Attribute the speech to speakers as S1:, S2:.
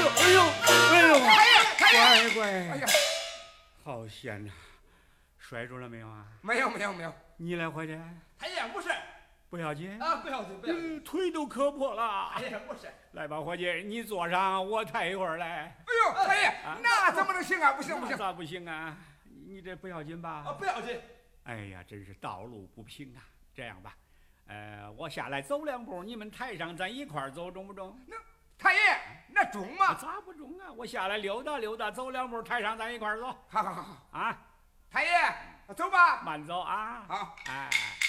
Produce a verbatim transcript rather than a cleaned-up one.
S1: 哎呦，哎呦，
S2: 太爷，太
S1: 乖乖，
S2: 哎呀，
S1: 好险呐！摔着了没有啊？
S2: 没有没有没有，
S1: 你来伙计，
S2: 太爷不是
S1: 不要紧
S2: 啊，不要紧不要紧，
S1: 嗯腿都磕破了。
S2: 太爷不是。
S1: 来吧，伙计，你坐上，我抬一会儿来。
S2: 哎呦，太爷，那怎么能行啊？不行不行，
S1: 那咋不行啊？你这不要紧吧？
S2: 啊，不要紧。
S1: 哎呀，真是道路不平啊！这样吧，呃，我下来走两步，你们抬上，咱一块儿走，中不中？
S2: 那太爷，那中吗？
S1: 咋不中啊？我下来溜达溜达，走两步，抬上，咱一块儿走。
S2: 好好好好
S1: 啊，
S2: 太爷，走吧。
S1: 慢走啊。
S2: 好，
S1: 哎。